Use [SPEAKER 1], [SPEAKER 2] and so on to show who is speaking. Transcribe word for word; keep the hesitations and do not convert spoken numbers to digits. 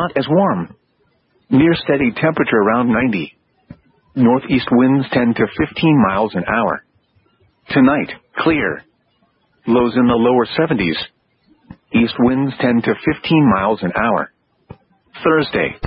[SPEAKER 1] not as warm. Near steady temperature around ninety. Northeast winds ten to fifteen miles an hour. Tonight, clear. Lows in the lower seventies. East winds ten to fifteen miles an hour. Thursday,